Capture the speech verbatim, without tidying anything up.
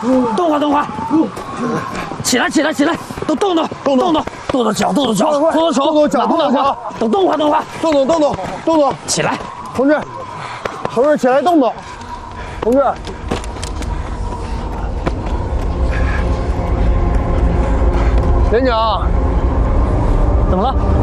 动会动会，起来起来起来，都动动动动动动动脚，动动脚，动动手， 动动脚，动动脚， 都动会动会， 动动动动动动， 起来， 同志，同志起来动动，同志。连长， 怎么了？